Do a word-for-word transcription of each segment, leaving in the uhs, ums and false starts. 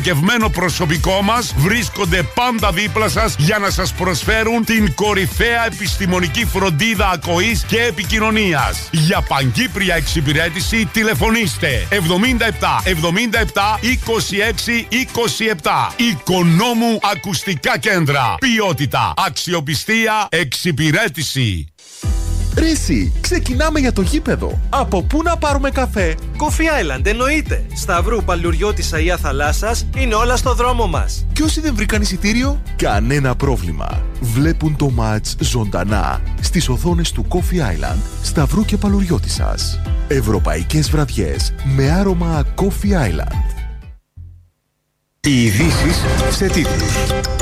εξειδικευμένο προσωπικό μας βρίσκονται πάντα δίπλα σας για να σας προσφέρουν την κορυφαία επιστημονική φροντίδα ακοής και επικοινωνίας. Για παγκύπρια εξυπηρέτηση τηλεφωνήστε εβδομήντα επτά εβδομήντα επτά είκοσι έξι είκοσι επτά. Οικονόμου Ακουστικά Κέντρα. Ποιότητα, αξιοπιστία, εξυπηρέτηση. Ρε εσύ, ξεκινάμε για το γήπεδο. Από πού να πάρουμε καφέ? Coffee Island, εννοείται. Σταυρού, Παλαιουριώτισσα ή Αθαλάσσας, είναι όλα στο δρόμο μας. Και όσοι δεν βρήκαν εισιτήριο, κανένα πρόβλημα. Βλέπουν το μάτς ζωντανά στις οθόνες του Coffee Island, Σταυρού και Παλαιουριώτισσας. Ευρωπαϊκές βραδιές με άρωμα Coffee Island. Οι ειδήσεις σε τίτλους.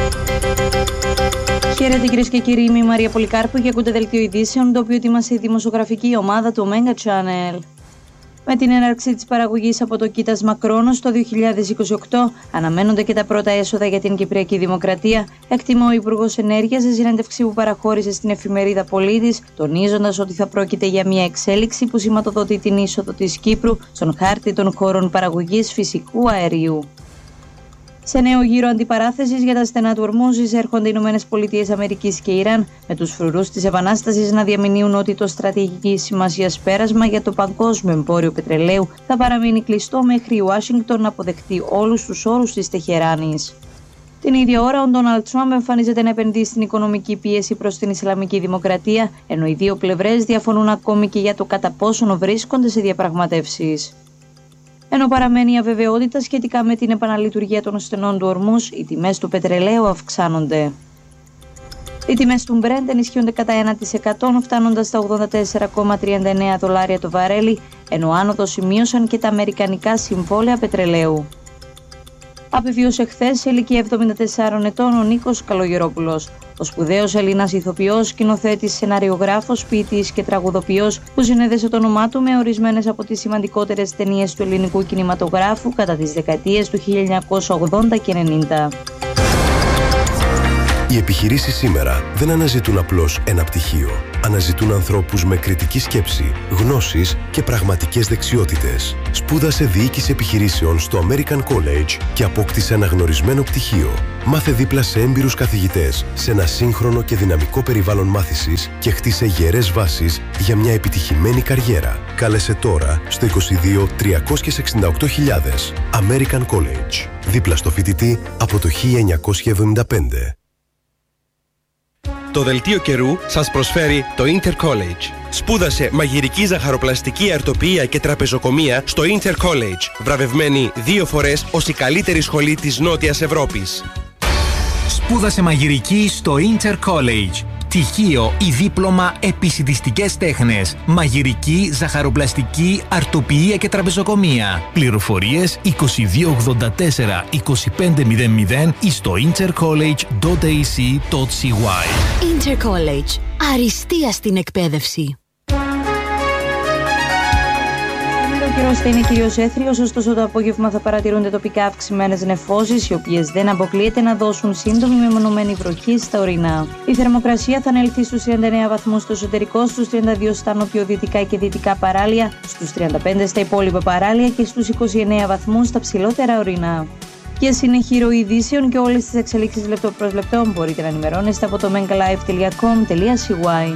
Χαίρετε κυρίες και κύριοι, είμαι η Μαρία Πολυκάρπου και ακούτε δελτίο ειδήσεων, το οποίο ετοίμασε η δημοσιογραφική ομάδα του Omega Channel. Με την έναρξη της παραγωγής από το κοίτασμα Κρόνος το δύο χιλιάδες είκοσι οκτώ, αναμένονται και τα πρώτα έσοδα για την Κυπριακή Δημοκρατία, εκτιμώ ο Υπουργός Ενέργειας σε συνέντευξη που παραχώρησε στην εφημερίδα Πολίτης, τονίζοντας ότι θα πρόκειται για μια εξέλιξη που σηματοδοτεί την είσοδο της Κύπρου στον χάρτη των χώρων παραγωγής φυσικού αερίου. Σε νέο γύρο αντιπαράθεσης για τα στενά του Ορμούζ εισέρχονται οι Ηνωμένες Πολιτείες Αμερικής και Ιράν, με τους φρουρούς της Επανάστασης να διαμηνύουν ότι το στρατηγικής σημασίας πέρασμα για το παγκόσμιο εμπόριο πετρελαίου θα παραμείνει κλειστό μέχρι η Ουάσιγκτον να αποδεχτεί όλους τους όρους της Τεχεράνης. Την ίδια ώρα, ο Ντόναλντ Τραμπ εμφανίζεται να επενδύει στην οικονομική πίεση προς την Ισλαμική Δημοκρατία, ενώ οι δύο πλευρές διαφωνούν ακόμη και για το κατά πόσον βρίσκονται σε διαπραγματεύσεις. Ενώ παραμένει η αβεβαιότητα σχετικά με την επαναλειτουργία των στενών του Ορμούζ, οι τιμές του πετρελαίου αυξάνονται. Οι τιμές του Brent ενισχύονται κατά ένα τοις εκατό, φτάνοντας στα ογδόντα τέσσερα κόμμα τριάντα εννέα δολάρια το βαρέλι, ενώ άνοδο σημείωσαν και τα αμερικανικά συμβόλαια πετρελαίου. Απεβίωσε χθες σε ηλικία εβδομήντα τεσσάρων ετών ο Νίκος Καλογερόπουλος, ο σπουδαίος Έλληνας ηθοποιός, σκηνοθέτης, σεναριογράφος, ποιητής και τραγουδοποιός που συνέδεσε το όνομά του με ορισμένες από τις σημαντικότερες ταινίες του ελληνικού κινηματογράφου κατά τις δεκαετίες του χίλια εννιακόσια ογδόντα και ενενήντα. Οι επιχειρήσεις σήμερα δεν αναζητούν απλώς ένα πτυχίο. Αναζητούν ανθρώπους με κριτική σκέψη, γνώσεις και πραγματικές δεξιότητες. Σπούδασε διοίκηση επιχειρήσεων στο American College και απόκτησε αναγνωρισμένο πτυχίο. Μάθε δίπλα σε έμπειρους καθηγητές σε ένα σύγχρονο και δυναμικό περιβάλλον μάθησης και χτίσε γερές βάσεις για μια επιτυχημένη καριέρα. Κάλεσε τώρα στο είκοσι δύο τριακόσια εξήντα οκτώ χιλιάδες. American College. Δίπλα στο φοιτητή από το χίλια εννιακόσια εβδομήντα πέντε. Το δελτίο καιρού σας προσφέρει το Intercollege. Σπούδασε μαγειρική ζαχαροπλαστική αρτοποιία και τραπεζοκομεία στο Intercollege, βραβευμένη δύο φορές ως η καλύτερη σχολή της Νότιας Ευρώπης. Σπούδασε μαγειρική στο Intercollege. Πτυχίο ή δίπλωμα επισιτιστικές τέχνες, μαγειρική, ζαχαροπλαστική, αρτοποιία και τραπεζοκομεία. Πληροφορίες είκοσι δύο ογδόντα τέσσερα είκοσι πέντε μηδέν μηδέν ή στο intercollege τελεία έι σι τελεία σι γουάι. Intercollege. Αριστεία στην εκπαίδευση. Ο καιρός θα είναι κυρίως έθριος, ωστόσο το απόγευμα θα παρατηρούνται τοπικά αυξημένες νεφώσεις, οι οποίες δεν αποκλείεται να δώσουν σύντομη μεμονωμένη βροχή στα ορεινά. Η θερμοκρασία θα ανέλθει στους τριάντα εννέα βαθμούς στο εσωτερικό, στους τριάντα δύο στα νοτιοδυτικά και δυτικά παράλια, στους τριάντα πέντε στα υπόλοιπα παράλια και στους είκοσι εννέα βαθμούς στα ψηλότερα ορεινά. Για συνεχή ροή ειδήσεων και όλες τις εξελίξεις λεπτό προς λεπτό μπορείτε να ενημερώνεστε από το menkalive τελεία com τελεία σι γουάι.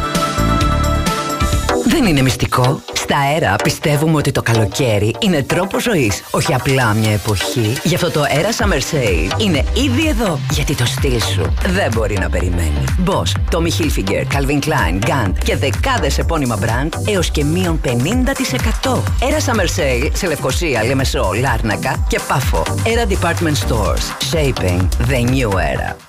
Δεν είναι μυστικό. Στα Αέρα πιστεύουμε ότι το καλοκαίρι είναι τρόπος ζωής, όχι απλά μια εποχή. Γι' αυτό το Aera Summer Sale είναι ήδη εδώ, γιατί το στυλ σου δεν μπορεί να περιμένει. Boss, Tommy Hilfiger, Calvin Klein, Gant και δεκάδες επώνυμα brand έως και μείον πενήντα τοις εκατό. Aera Summer Sale σε Λευκοσία, Λεμεσό, Λάρνακα και Πάφο. Aera Department Stores. Shaping the new era.